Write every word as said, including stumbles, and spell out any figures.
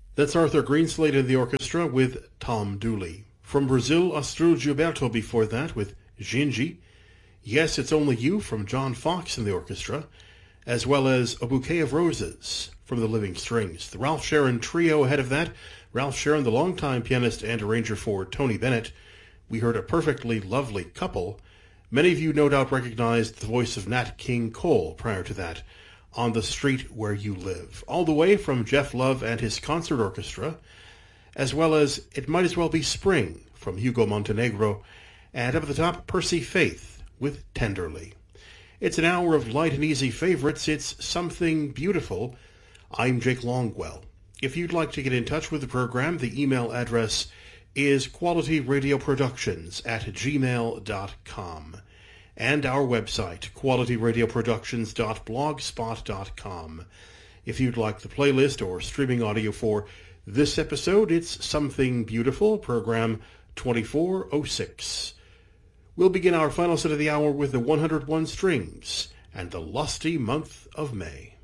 That's Arthur Greenslade in the orchestra with Tom Dooley. From Brazil, Astrud Gilberto before that with Gingy. Yes, It's Only You from John Fox in the orchestra, as well as A Bouquet of Roses from the Living Strings. The Ralph Sharon Trio ahead of that. Ralph Sharon, the longtime pianist and arranger for Tony Bennett. We heard A Perfectly Lovely Couple. Many of you no doubt recognized the voice of Nat King Cole prior to that, On the Street Where You Live, all the way from Jeff Love and his concert orchestra, as well as It Might As Well Be Spring from Hugo Montenegro, and up at the top, Percy Faith with Tenderly. It's an hour of light and easy favorites. It's Something Beautiful. I'm Jake Longwell. If you'd like to get in touch with the program, the email address is qualityradioproductions at gmail dot com. And our website, qualityradioproductions dot blogspot dot com. If you'd like the playlist or streaming audio for this episode, it's Something Beautiful, program twenty-four oh six. We'll begin our final set of the hour with the one hundred one Strings and the lusty month of May.